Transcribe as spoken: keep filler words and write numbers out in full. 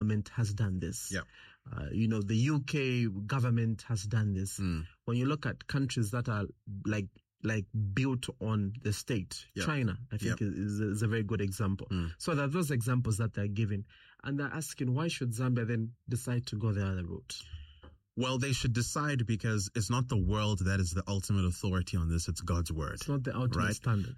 government has done this. Yeah. Uh, you know, the U K government has done this. Mm. When you look at countries that are like like built on the state, Yep. China, I think Yep. is, is a very good example. Mm. So there are those examples that they're giving, and they're asking, why should Zambia then decide to go the other route? Well, they should decide, because it's not the world that is the ultimate authority on this. It's God's word. It's not the ultimate right? standard.